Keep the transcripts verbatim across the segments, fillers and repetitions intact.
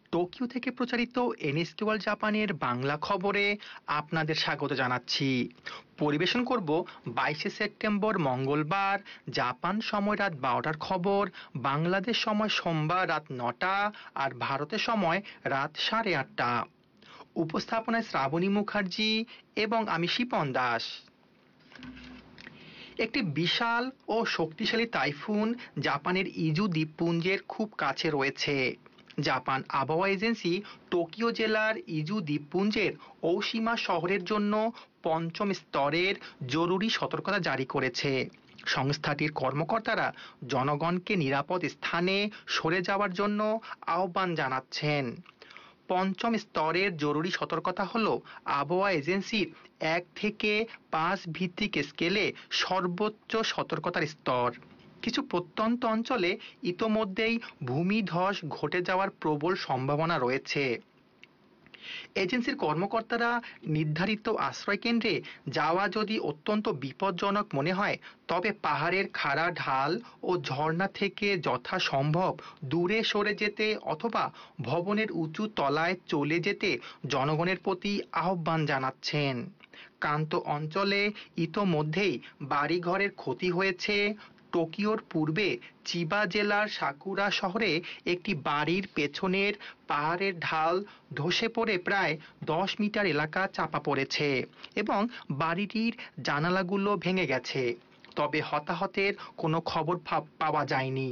Tokyo থেকে প্রচারিত NSK world জাপানের বাংলা খবরে আপনাদের স্বাগত জানাচ্ছি। পরিবেশন করব বাইশে সেপ্টেম্বর মঙ্গলবার জাপান সময় রাত বারোটার খবর, বাংলাদেশ সময় সোমবার রাত নটা আর ভারতের সময় রাত সাড়ে আটটা। উপস্থাপনায় শ্রাবণী মুখার্জি এবং আমি শিপন দাস। একটি বিশাল ও শক্তিশালী টাইফুন জাপানের ইজু দ্বীপপুঞ্জের খুব কাছে রয়েছে। জাপান আবহাওয়া এজেন্সি টোকিও জেলার ইজু দ্বীপপুঞ্জের ওশিমা শহরের জন্য পঞ্চম স্তরের জরুরি সতর্কতা জারি করেছে। সংস্থাটির কর্মকর্তারা জনগণকে নিরাপদ স্থানে সরে যাওয়ার জন্য আহ্বান জানাচ্ছেন। পঞ্চম স্তরের জরুরি সতর্কতা হল আবহাওয়া এজেন্সির এক থেকে পাঁচ ভিত্তিক স্কেলে সর্বোচ্চ সতর্কতার স্তর। কিছু প্রত্যন্ত অঞ্চলে ইতোমধ্যেই ভূমিধস ঘটে যাওয়ার প্রবল সম্ভাবনা রয়েছে। এজেন্সির কর্মকর্তারা নির্ধারিত আশ্রয়কেন্দ্রে যাওয়া যদি অত্যন্ত বিপজ্জনক মনে হয়, তবে পাহাড়ের খাড়া ঢাল ও ঝর্ণা থেকে যথাসম্ভব দূরে সরে যেতে অথবা ভবনের উঁচু তলায় চলে যেতে জনগণের প্রতি আহ্বান জানাচ্ছেন। কান্ত অঞ্চলে ইতোমধ্যেই বাড়িঘরের ক্ষতি হয়েছে। টোকিওর পূর্বে চিবা জেলার সাকুরা শহরে একটি বাড়ির পেছনের পাহাড়ের ঢাল ধসে পড়ে প্রায় দশ মিটার এলাকা চাপা পড়েছে এবং বাড়িটির জানালাগুলো ভেঙে গেছে, তবে হতাহতের কোনো খবর পাওয়া যায়নি।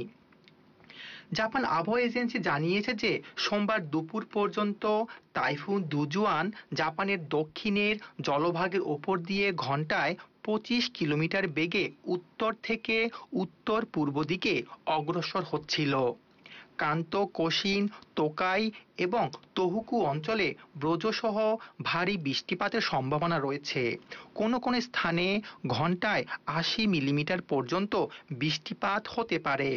জাপান আবহাওয়া এজেন্সি জানিয়েছে যে সোমবার দুপুর পর্যন্ত টাইফুন দুজুয়ান জাপানের দক্ষিণের জলভাগের ওপর দিয়ে ঘন্টায় পঁচিশ কিলোমিটার বেগে উত্তর থেকে উত্তর পূর্ব দিকে অগ্রসর হচ্ছিল। কান্তো, কোশিন, তোকাই এবং তোহুকু অঞ্চলে ব্রজসহ ভারী বৃষ্টিপাতের সম্ভাবনা রয়েছে। কোনো কোনো স্থানে ঘন্টায় আশি মিলিমিটার পর্যন্ত বৃষ্টিপাত হতে পারে।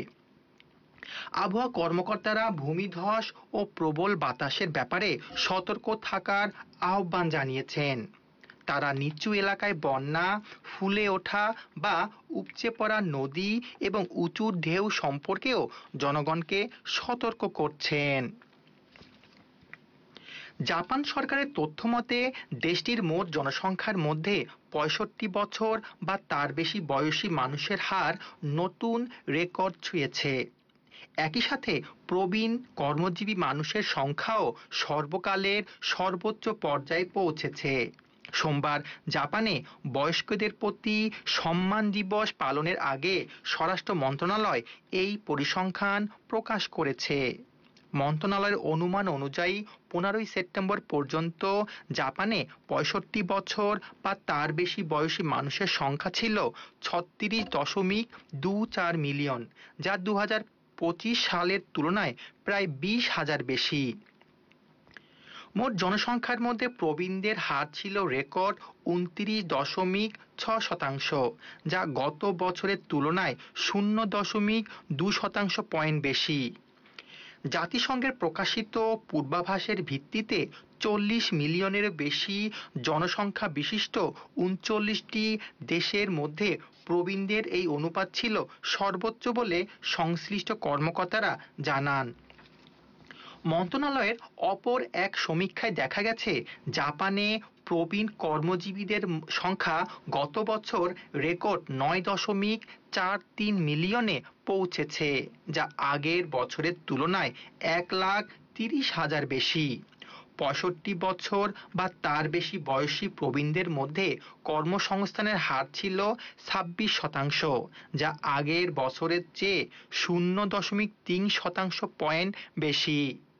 আবহাওয়া কর্মকর্তারা ভূমিধস ও প্রবল বাতাসের ব্যাপারে সতর্ক থাকার আহ্বান জানিয়েছেন। তারা নিচু এলাকায় বন্যা, ফুলে ওঠা বা উপচে পড়া নদী এবং উঁচু ঢেউ সম্পর্কেও জনগণকে সতর্ক করছেন। জাপান সরকারের তথ্য মতে দেশটির মোট জনসংখ্যার মধ্যে পঁয়ষট্টি বছর বা তার বেশি বয়সী মানুষের হার নতুন রেকর্ড ছুঁয়েছে। একই সাথে প্রবীণ কর্মজীবী মানুষের সংখ্যাও সর্বকালের সর্বোচ্চ পর্যায়ে পৌঁছেছে। সোমবার জাপানে বয়স্কদের প্রতি সম্মান দিবস পালনের আগে স্বরাষ্ট্র মন্ত্রণালয় এই পরিসংখ্যান প্রকাশ করেছে। মন্ত্রণালয়ের অনুমান অনুযায়ী পনেরোই সেপ্টেম্বর পর্যন্ত জাপানে পঁয়ষট্টি বছর বা তার বেশি বয়সী মানুষের সংখ্যা ছিল ছত্রিশ দশমিক দু চার মিলিয়ন, যা দু হাজার পঁচিশ সালের তুলনায় প্রায় বিশ হাজার বেশি। মোট জনসংখ্যার মধ্যে প্রবীণদের হার ছিল রেকর্ড উনত্রিশ দশমিক ছ শতাংশ, যা গত বছরের তুলনায় শূন্য দশমিক দু শতাংশ পয়েন্ট বেশি। জাতিসংঘের প্রকাশিত পূর্বাভাসের ভিত্তিতে চল্লিশ মিলিয়নের বেশি জনসংখ্যা বিশিষ্ট উনচল্লিশটি দেশের মধ্যে প্রবীণদের এই অনুপাত ছিল সর্বোচ্চ বলে সংশ্লিষ্ট কর্মকর্তারা জানান। মন্ত্রণালয়ের অপর এক সমীক্ষায় দেখা গেছে জাপানে প্রবীণ কর্মজীবীদের সংখ্যা গত বছর রেকর্ড নয় দশমিক চার তিন মিলিয়নে পৌঁছেছে, যা আগের বছরের তুলনায় এক লাখ তিরিশ হাজার বেশি। পঁয়ষট্টি বছর বা তার বেশি বয়সী প্রবীণদের মধ্যে কর্মসংস্থানের হার ছিল ছাব্বিশ শতাংশ, যা আগের বছরের চেয়ে শূন্য দশমিক তিন শতাংশ পয়েন্ট বেশি।